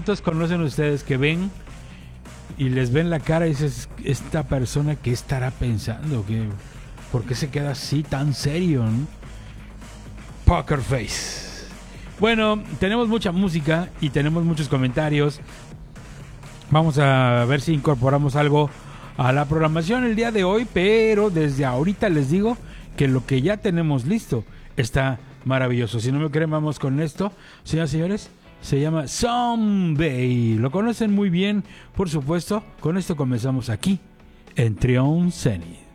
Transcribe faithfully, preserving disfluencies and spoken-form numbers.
¿Cuántos conocen ustedes que ven y les ven la cara y dices, esta persona qué estará pensando? ¿Qué, ¿Por qué se queda así tan serio, ¿no? Poker Face. Bueno, tenemos mucha música y tenemos muchos comentarios. Vamos a ver si incorporamos algo a la programación el día de hoy, pero desde ahorita les digo que lo que ya tenemos listo está maravilloso. Si no me creen, vamos con esto. Señoras y señores, se llama Zombie. Lo conocen muy bien, por supuesto. Con esto comenzamos aquí en Trion Zenith.